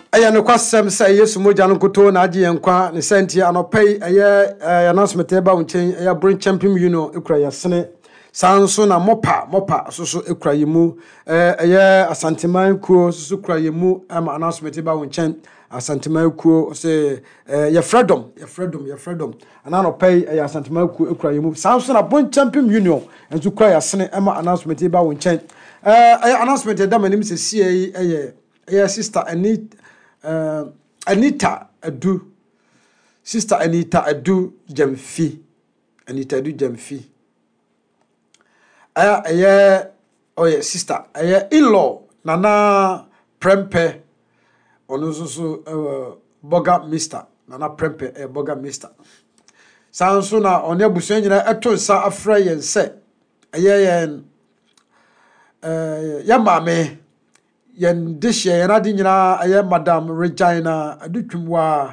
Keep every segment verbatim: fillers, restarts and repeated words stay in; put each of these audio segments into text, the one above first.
aya no kwasem say Yesu moja no koto na age yenkwa ne senti anopay aya announcement eba wonchen aya bring champion union ekura yasene sanso na mopa mopa soso ekura yemu aya asanteman kuo soso ekura yemu ama announcement eba wonchen asanteman kuo say ya freedom ya freedom ya freedom ana anopay aya asanteman kuo ekura yemu sanso na bon champion union enzu ekura yasene ama announcement eba wonchen aya announcement eda manim se sie aya aya sister Anita Uh, Anita Adu, Sister Anita Adu Jamfi, Anita Adu Jamfi. Aya aya oh yeah, sister aya in-law Nana Prempe onususu uh, Boga Mister Nana Prempe eh, Boga Mister. Sanso na onye abusuan nyina eto nsa afra yen se aya yen uh, ya mame yen dishe yen adi nyina aye Madam Regina adutwumwa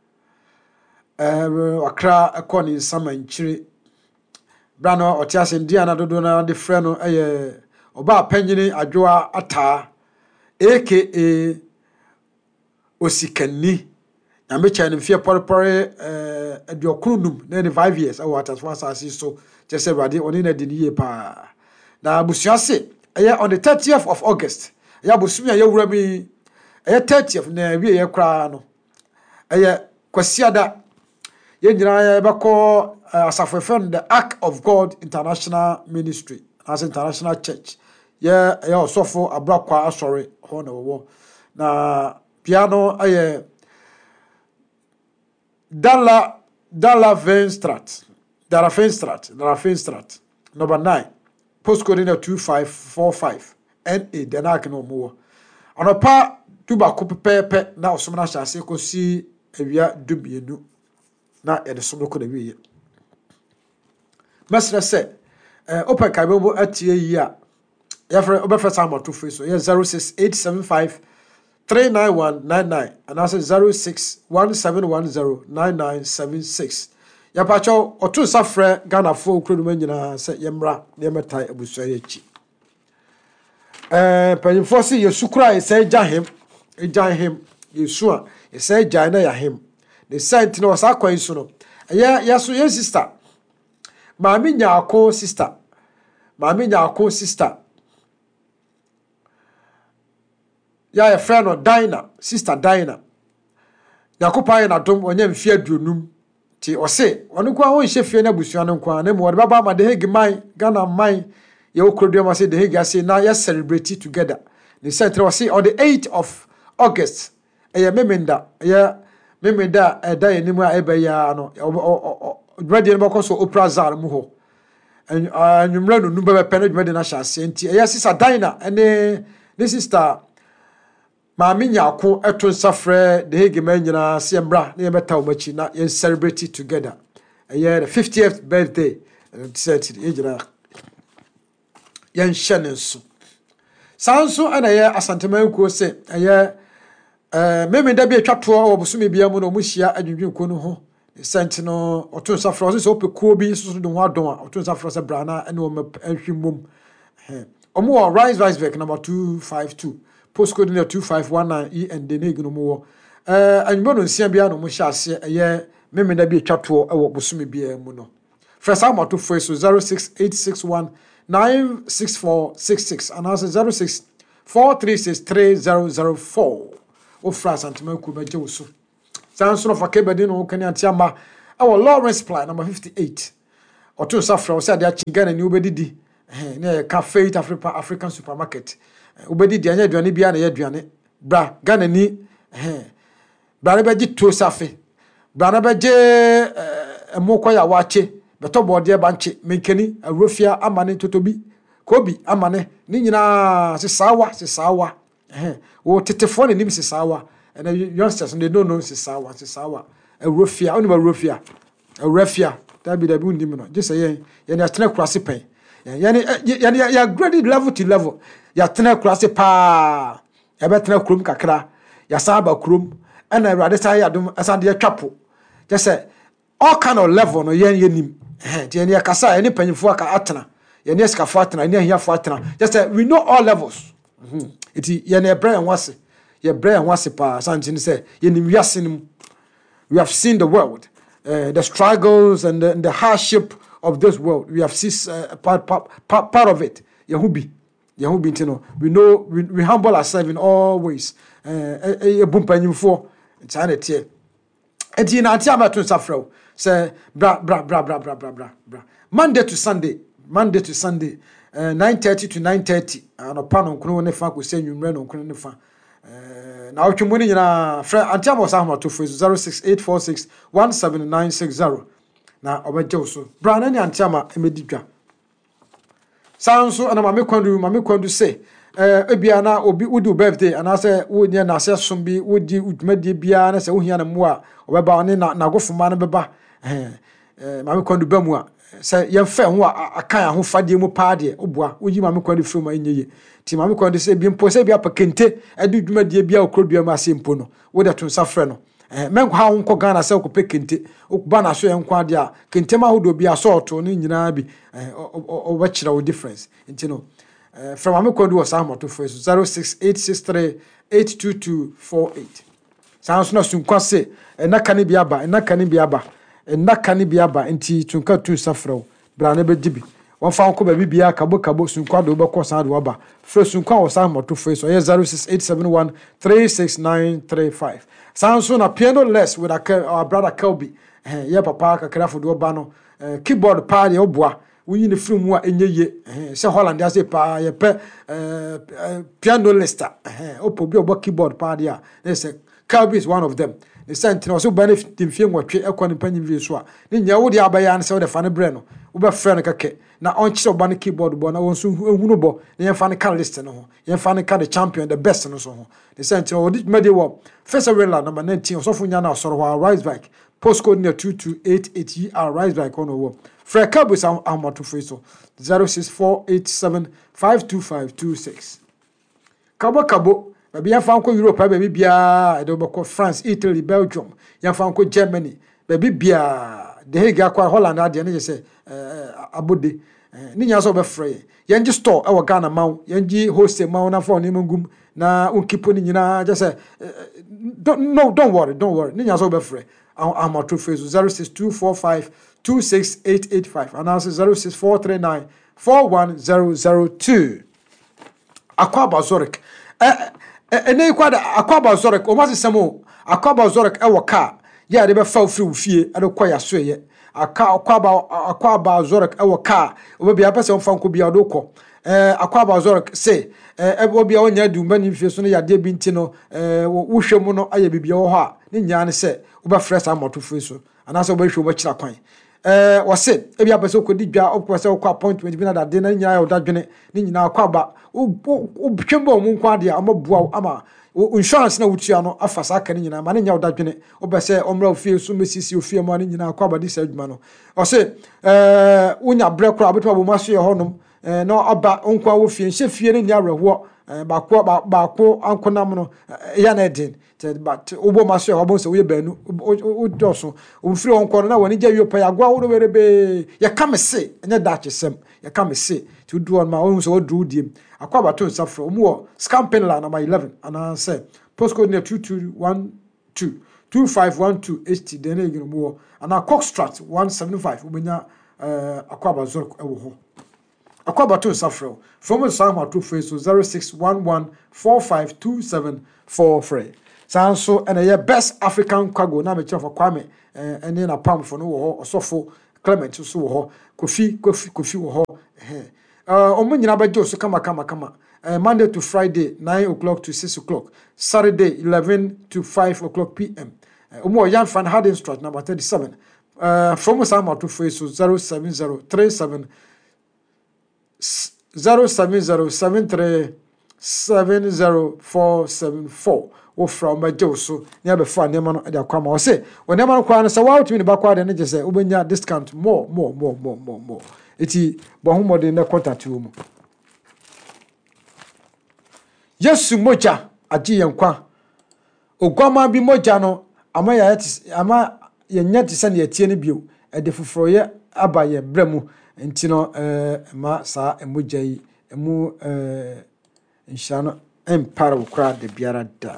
eh akra ekoni nsama nchire brano otiase ndia na dodo na de frɛ no aye oba panyini adwoa ata aka osikani na mecha ne mfie porpore eh adwokunum na ne five years awo ataswa asase so jese rade oni na diniye pa na abusuase aye on the thirtieth of August ya bosumi ya wura mi aya thirtieth na wie ye kra no aya kwasiada ye nyina ya beko asafefen the Ark of God International Ministry as International Church ya ya osofo abrakwa asore ho na wo na piano aya Dalla Dalla Venstrat Dalla Venstrat Dalla Venstrat number nine postcode two five four five N A denak no mo anopa tuba ko pepepe na osomna hyase ko si awia dubienu na ye de somo ko na wiye mesre se eh open kai bobo atie yi a ya fre obefa samoto free so ye zero six eight seven five three nine one nine nine and also zero six one seven one zero nine nine seven six ya pacho otu safre Ghana fo krodum nyina se yemra na yemetai abusua yechi eh panyimfo se yesukura ese jahim ejahim yesua ese jana ya him the saint no wasa kwan su no ya yaso ye sister maami nyaako sister maami nyaako sister ya ya friend no Dina sister Dina yakopa na dom onye mfie aduonum ti ose onu kwa won hye fie na busua no kwa na mo de baba ma de hegi man Ghana man ye okrodua ma say de hegi ase na ya celebrate together the center was say on the eighth of August eh memenda ya memenda eh da enimu a ebe ya no ready no because opera zar mu ho anwumra no nu be pe no dwede na hye ase nti eh sister Dina ene ne sister Maami nyako eto nsafre de hegi manyina se mbra na ye betaw machi na ye celebrate together eh the fiftieth birthday set ejira yan shanenso sanso ana ye asanteman ko se eh eh memenda bi atwato obosome bia mu no mu hia adwudwen ko no ho sent no oto nsafre o se opekuo bi so so de ho adon a oto nsafre se brana ene o ahwimom eh omo rise rise back number two five two postcode two five one nine E and the negno mo eh anyo no nsia bia no mo hya ase eye memenda bi atwato e wo bosome bia mu no first am to for so zero six eight six one nine six four six six and also zero six four three six three zero zero four o fra santema ku beje wo so sanso no fakebedi no kan atiama e wo Lawrence Plan number fifty-eight oto safra wo se ade achingana ni obedidi eh na cafe Africa African supermarket obedi di anya aduane bia na ye aduane bra Ghana ni eh bra na beji to safe bra na beje emoko ya wache beto bode banche menkeni awrofia amane totobi kobi amane ni nyina se sawa se sawa eh wo tetefo ne nim se sawa na youngsters they don't know se sawa se sawa awrofia oni awrofia awrofia tabi da bi undim no je se yen ye na tena kurase pen yani yani ya graded level to level ya tena kurase pa ya betena krom kakra ya saba krom ana awrade sa ya dum asade ya twapo je se all kind of level no yen yenim eh de yani akasa yani panyimfo aka atena yani escafo atena yani ahia fo atena just say we know all levels mhm iti yani e brand wase ye brɛ ho ase pa santin say ye nim wiase nim. We have seen the world, uh, the struggles and the, and the hardship of this world. We have seen uh, part, part, part, part of it. Yahubi. Yahubi, you know. We know, we, we humble ourselves in all ways. A bumpany for it's an etie. And in Antiama to Safro, say, bra, bra, bra, bra, bra, bra, bra, bra. Monday to Sunday, Monday to Sunday, uh, nine thirty to nine thirty. And a pan on Kuno Nefa could send you ran on Kuno Nefa. Now, you money in a friend Antiamo Sama to face zero six eight four six one seven nine six zero. Now, over Joso, Brown and Antiama, Emedika. Sounds so, and I'm a quandu, Mammy Quandu say, eh, Ebiana, or be Udu birthday, and I say, would ye not say some be, would you, would Medi Biana, say, Uhiana Mua, or about Nina, now go for Manababa, eh, Mammy Quandu Bemua. Say young fair a kind who fadi mo party, Obwa, would you mammy quando film in ye? Timami quando say bien posebia per kente, I do me dear bia could be a massimpono, with a to safreno. Men how uncle Gana self could pick kente, Ukbana so and quadia, Kentema would be a sort or Ninabi, or watch our difference. And you know, from Amico was Samo to first zero six eight six three eight two two four eight. Sounds no soon quase, and not canibiaba, and not canibiaba. Na kani biaba enti tunka tu safro bra na bedibi won fa nko ba bibia kabo kabo sunkwa do be ko san do ba fre sunkwa wo san moto fre so zero six eight seven one three six nine three five sound so na piano less with our brother Kelby eh ye papa kakra fo do ba no keyboard pa de oboa wonyi ne firi mu a enyeye eh se Holland ase pa ye pe piano lister eh opo bi obo keyboard pa de a say Kelby is one of them. The sentinel so benefit in film what equal penny view so. Then ya would abayan so the funny breno. Uber friend kake. Na on chiso bani keyboard bona won so hunubo. Then funny card list no. Yen funny card the champion the best no so. The sentinel did medi wo. First Rela number nineteen so funya na so wa rise back. Postcode near two two eight eight E R rise back on wo. Fred Cabus am am to face so zero six four eight seven five two five two six. Kabo kabo baby ya fanko Europe baby bia e do France, Italy, Belgium, ya fanko Germany, baby bia de Hague akwa Holland ade ne say eh abode ni nya so be free yenji store e wo Ghana maw yenji host maw na for ni mangum na unkipo ni nyina just say don't no don't worry don't worry ni nya so be free am to face zero six two four five two six eight eight five and also zero six four three nine four one zero zero two akwa bazorek eh ene kwada akwaba zorek o mase samo akwaba zorek e wo ka ya de be fa ofri ofie ade koya so ye aka akwaba akwaba zorek e wo ka obi bia pese onfa nko bia do ko eh akwaba zorek se eh obi a onya du mbani fie so no ya de bi nti no eh wo hwemu no aye bibia wo ha ne nya ne se wo ba fresh amoto fie so anase wo ba hwe wo kira kwan eh wose ebi apese okodi dwa opese okọ appointment bi na da de na nya ya odadwene ni nyina akwaba obtwemba omu nkwa de amabua ama insurance na wutua no afasa aka ni nyina ma ne nya odadwene obese omra ofie so mesisi ofie ma ni nyina akwaba di sadwuma no wose eh unya bre kra betwa bo maso ye honom eh no aba nkwa wo fie hye fie ne nya awerho ba ko ba ko ankonam no ya na edin but obo maso obo se we banu o doso o firi onko na woni gya yopa ya gwa wo berebe ya kamese enya dachesem ya kamese to do on my own so do dim akwaba to safro omo wo scamping la number eleven and I say postcode near two two one two two five one two H T den egino mo and a Coxstrat one seven five obenya eh akwaba zork ewo ho akwaba to safro from the Sama to face zero six one one four five two seven four three. Sanso and a best African cargo na me for Kwame eh ene na pam for no wo osofo Clement so wo Kofi Kofi Kofi wo eh uh omo nyina ba jo so kama kama kama uh, Monday to Friday nine o'clock to six o'clock, Saturday eleven to five o'clock p m omo uh, Yan Fan Harden Street number thirty-seven uh from Sama to face zero seven zero three seven zero seven zero seven three seven zero four seven four wo from my so near before nema no dey kwama o say whenever no kwa no say wa utimi ba kwa de ne je say obenya discount more more more more more more eti bo homode na contact wo mu Yesu moja agi yenkwa ogwama bi moja no ama ya ama yenya ti se ne etie ne bio e de foforo ye aba ye bremu enti no eh ma sa emoja yi emu eh nshano empare wo kra de biara da.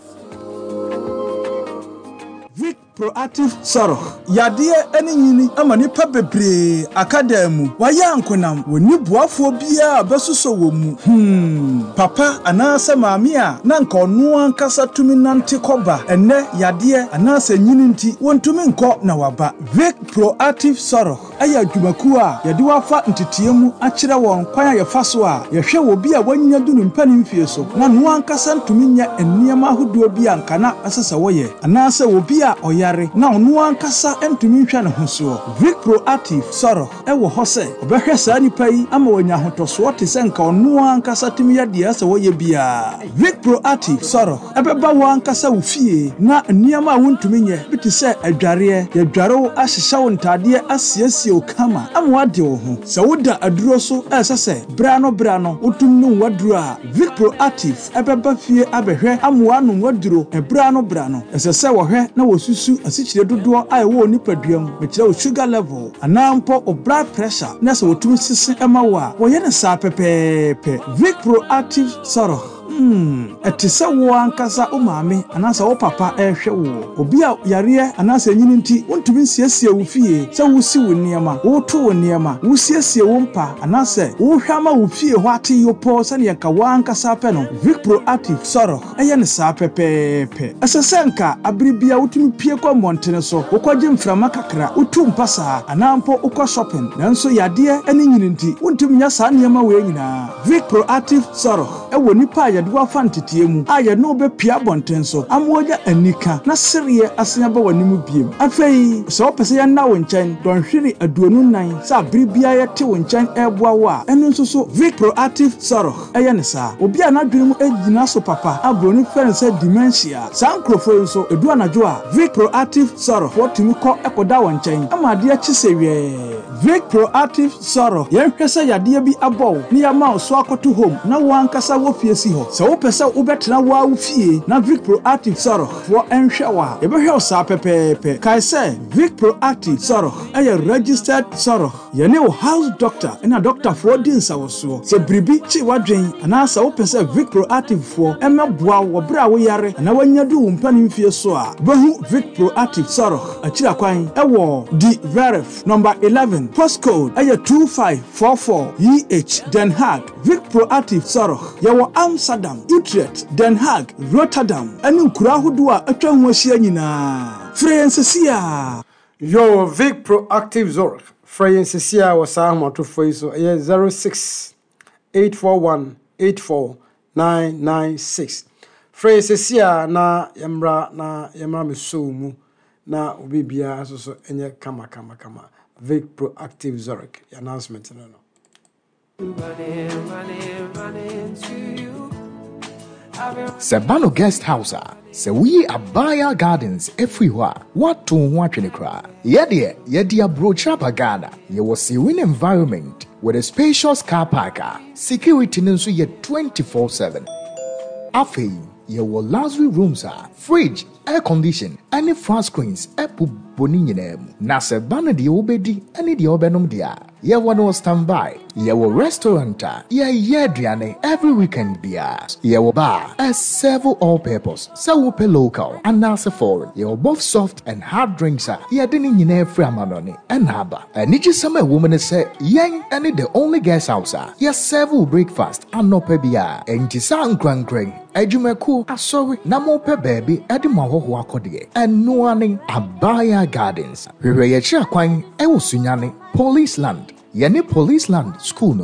Vic Proactive Sorrow yadie eni nyini ama nipa bebre akadamu wayankonam woni buafo bia besuso wo mu hmm papa anasa maami a na nka ono ankasa tumi nante koba enne yadie anasa nyini nti wontumi nko na waba. Vic Proactive Sorrow aya adwumaku a yade wafa ntetiemu akire won kwan ya faso a yehwe wo bia wanya dunu mpani mfie so na no ankasa ntumi nya enniam ahodo bia nkana asesa woye anasa wo bia oyare na ono ankasa entumi nhwa ne ho so. Vic Proactive Sorrow ewo hose obehwe saa nipa yi ama wanya hotoso te se nka ono ankasa tumi yade asa woye bia. Vic Proactive Sorrow ebeba wo ankasa wo fie na enniam a wontumi nye biti se adware ya dware wo ahyehya wo ntade asiesie okama ama wade wo ho se woda aduro so esese bra no bra no otum no waduro a Vic Proactive ebeba fie abehwe amwa no waduro e bra no bra no esese wo hwe na wo susu asichire dodo a ewo nipaduam mekire wo sugar level anampo o blood pressure na se wotum sisi ema wo a wo ye ne sa pepepe. Vic Proactive Sorrow Hmm, etise wo ankasa o maame anasa wo papa ehwe wo obi a yare anasa nyini nti wontumi siesie wo fie se wo si wo niema wo to wo niema wo siesie wo mpa anasa wo hwama wo fie ho ate yopo se ne ka wo ankasa pe no. Vic Proactive Sorrow eye ne sa pepepe asesenka abribia wotumi pie kwa montene so wokwaje mframa kakra wotu mpasa anampo ukwa shopping nanso yade ene nyini nti wontumi nya sa niema we nyina. Vic Proactive Sorrow ewo nipa yade wafa ntetiemu aye no be pia bonten so amoja anika na serie asenya ba wanimu biem afei so opese ya na wonchen don hwiri aduonu nan sa bribia ye te wonchen eboa wa eno nso so. Vic Proactive Sorrow eye ne sa obi anadwene mu agina so papa abroni fen se dementia sankrofo nso edu anajo a Vic Proactive Sorrow wotimi ko ekoda wonchen amade chisewie. Vic Proactive Sorrow ye hwese yade bi abọ ni ya ma so akoto home na wo ankasa wo fiesi ho se wo pese wo betra wa wo fie na Vic Proactive Sorrow wo enhwe wa e be hwe sa pepepe kai se Vic Proactive Sorrow eye registered Sorrow ye ne wo house doctor na doctor for din sa wo so se bribi chi wadwen ana sa wo pese Vic Proactive for emeboa wo bra wo yare na wanya du mpani mfie so a behu Vic Proactive Sorrow akira kwan ewo di verif number eleven postcode eye two five four four E H Den Haag. Vic Proactive Sorrow ye wo Amsterdam, Utrecht, Den Haag, Rotterdam eni nkura hodo a atwa ho ahia nyina. Francesia Yo Vic Proactive Sorrow Francesia was sa moto foi so e zero six eight four one eight four nine nine six. Francesia na yamra na yamra mesomu na obi bia so so enye kama kama kama. Vic Proactive Sorrow announcement no no. Running, running, running to you. Sabano Guest House, se we Abaya Gardens everywhere. What to watch in the crowd? Yede, yede brocha pagana. Ye was a win environment with a spacious car parker. Security ninsu ye twenty-four seven. Afe, ye were luxury rooms are fridge, air condition, any flat screens, apple boni nyinem. Na Sabana di obedi, any di obenum dia. Ye wano standby. Ye wo restaurant. Ye ye driane every weekend bia. Ye wo bar. A several all purpose. Se wo pe local and nasa foreign. Ye wo both soft and hard drinks. Ye dini nyine free amanoni and haba. And niji some woman say yen any the only guest house. Ye several breakfast and no pe bia. And tisa nkran kran. Ejumeku asori namo pe baby edi maho wakodie. And no one Abaya Gardens. We ye chia kwan e wo sunyane Police Land. Yene Police Land School no.